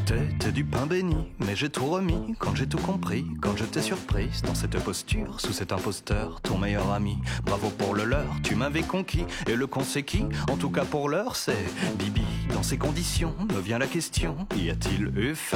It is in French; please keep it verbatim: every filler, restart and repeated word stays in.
T'es du pain béni, mais j'ai tout remis quand j'ai tout compris, quand je t'ai surprise dans cette posture, sous cet imposteur, ton meilleur ami. Bravo pour le leurre, tu m'avais conquis, et le con c'est qui? En tout cas pour l'heure c'est Bibi. Dans ces conditions me vient la question, y a-t-il eu